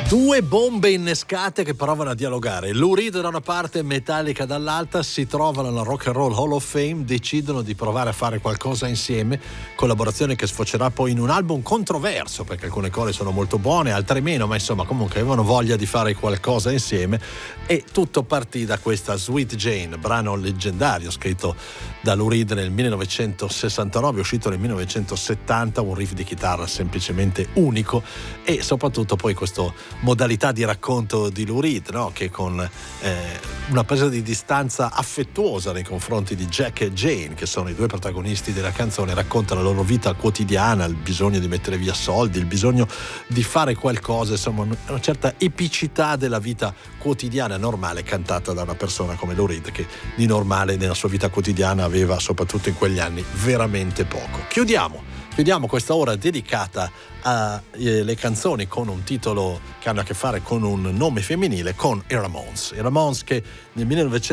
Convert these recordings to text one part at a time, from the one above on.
Due bombe innescate che provano a dialogare. Lou Reed da una parte e Metallica dall'altra si trovano alla Rock and Roll Hall of Fame, decidono di provare a fare qualcosa insieme, collaborazione che sfocerà poi in un album controverso, perché alcune cose sono molto buone, altre meno, ma insomma comunque avevano voglia di fare qualcosa insieme e tutto partì da questa Sweet Jane, brano leggendario scritto da Lou Reed nel 1969, uscito nel 1970, un riff di chitarra semplicemente unico e soprattutto poi questo modalità di racconto di Lou Reed, no? Che con una presa di distanza affettuosa nei confronti di Jack e Jane, che sono i due protagonisti della canzone, racconta la loro vita quotidiana, il bisogno di mettere via soldi, il bisogno di fare qualcosa, insomma una certa epicità della vita quotidiana normale cantata da una persona come Lou Reed, che di normale nella sua vita quotidiana aveva, soprattutto in quegli anni, veramente poco. Chiudiamo questa ora dedicata alle canzoni con un titolo che hanno a che fare con un nome femminile, con i Ramones. I Ramones che nel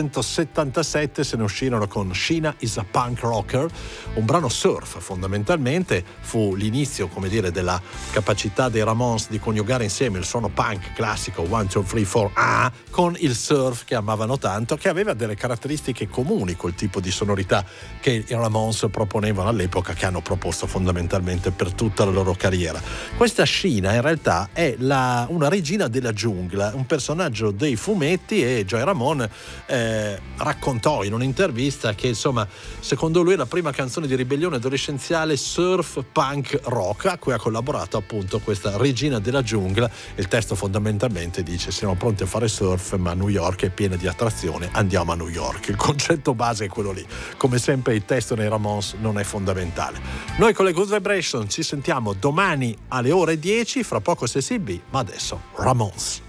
1977 se ne uscirono con Sheena is a Punk Rocker, un brano surf fondamentalmente. Fu l'inizio, come dire, della capacità dei Ramones di coniugare insieme il suono punk classico 1, 2, 3, 4 con il surf che amavano tanto, che aveva delle caratteristiche comuni col tipo di sonorità che i Ramones proponevano all'epoca, che hanno proposto fondamentalmente per tutta la loro carriera. Questa Sheena in realtà è una regina della giungla, un personaggio dei fumetti, e Joey Ramone raccontò in un'intervista che insomma secondo lui è la prima canzone di ribellione adolescenziale surf punk rock a cui ha collaborato appunto questa regina della giungla. Il testo fondamentalmente dice: siamo pronti a fare surf ma New York è piena di attrazione, andiamo a New York. Il concetto base è quello lì. Come sempre il testo nei Ramones non è fondamentale. Noi con le Good Vibration ci sentiamo domani alle ore 10, fra poco SSB, ma adesso Ramones.